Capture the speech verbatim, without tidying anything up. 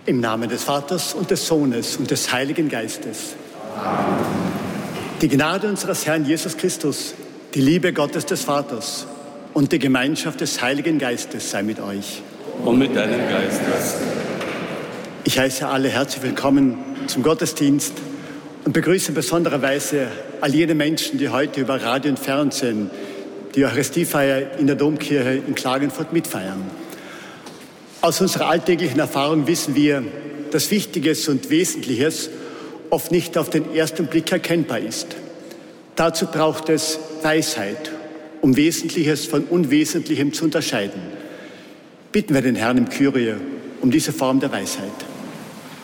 Im Namen des Vaters und des Sohnes und des Heiligen Geistes. Amen. Die Gnade unseres Herrn Jesus Christus, die Liebe Gottes des Vaters und die Gemeinschaft des Heiligen Geistes sei mit euch. Und mit deinem Geist. Ich heiße alle herzlich willkommen zum Gottesdienst und begrüße in besonderer Weise all jene Menschen, die heute über Radio und Fernsehen die Eucharistiefeier in der Domkirche in Klagenfurt mitfeiern. Aus unserer alltäglichen Erfahrung wissen wir, dass Wichtiges und Wesentliches oft nicht auf den ersten Blick erkennbar ist. Dazu braucht es Weisheit, um Wesentliches von Unwesentlichem zu unterscheiden. Bitten wir den Herrn im Kyrie um diese Form der Weisheit.